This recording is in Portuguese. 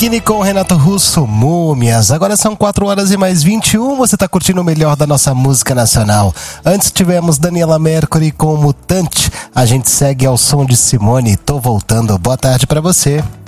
Biquíni com Renato Russo, Múmias. Agora são 4h mais 21, você tá curtindo o melhor da nossa música nacional. Antes tivemos Daniela Mercury com Mutante. A gente segue ao som de Simone, Tô Voltando. Boa tarde pra você.